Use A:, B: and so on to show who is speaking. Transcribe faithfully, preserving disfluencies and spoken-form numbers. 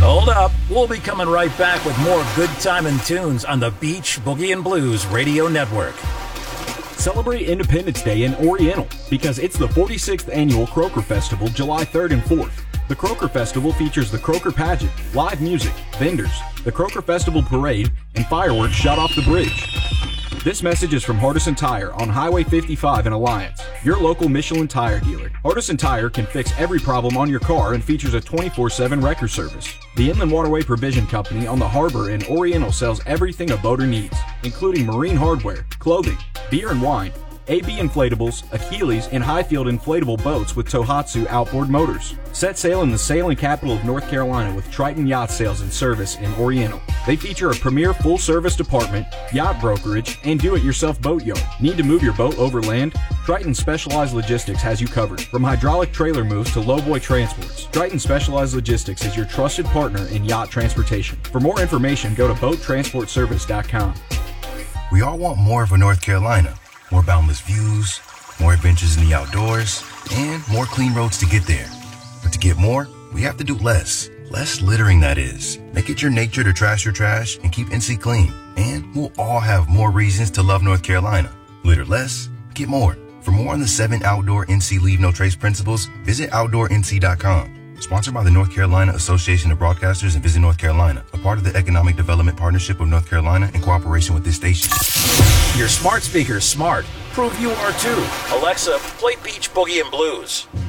A: Hold up. We'll be coming right back with more good time and tunes on the Beach Boogie and Blues Radio Network.
B: Celebrate Independence Day in Oriental because it's the forty-sixth Annual Croaker Festival, July third and fourth. The Croaker Festival features the Croaker Pageant, live music, vendors, the Croaker Festival Parade, and fireworks shot off the bridge. This message is from Hardison Tire on Highway fifty-five in Alliance, your local Michelin tire dealer. Hardison Tire can fix every problem on your car and features a twenty-four seven wrecker service. The Inland Waterway Provision Company on the harbor in Oriental sells everything a boater needs, including marine hardware, clothing, beer and wine, A B inflatables, Achilles, and Highfield inflatable boats with Tohatsu outboard motors. Set sail in the sailing capital of North Carolina with Triton Yacht Sales and Service in Oriental. They feature a premier full-service department, yacht brokerage, and do-it-yourself boat yard. Need to move your boat over land? Triton Specialized Logistics has you covered. From hydraulic trailer moves to lowboy transports, Triton Specialized Logistics is your trusted partner in yacht transportation. For more information, go to boat transport service dot com.
C: We all want more of a North Carolina. More boundless views, more adventures in the outdoors, and more clean roads to get there. But to get more, we have to do less. Less littering, that is. Make it your nature to trash your trash and keep N C clean. And we'll all have more reasons to love North Carolina. Litter less, get more. For more on the seven outdoor N C Leave No Trace principles, visit outdoor N C dot com. Sponsored by the North Carolina Association of Broadcasters and Visit North Carolina, a part of the Economic Development Partnership of North Carolina in cooperation with this station.
A: Your smart speaker's smart. Prove you are too. Alexa, play Beach Boogie and Blues.